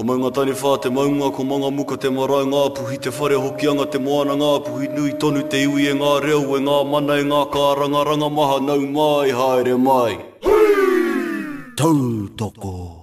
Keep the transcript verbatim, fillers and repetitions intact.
Ko mai ngā tani whā te maunga, ko manga muka te marae ngā puhi, te whare hokianga te moana ngā puhi, nui tonu te iwi e ngā reo, e ngā mana e ngā kāranga, ranga maha nau mai, haere mai. Tautoko.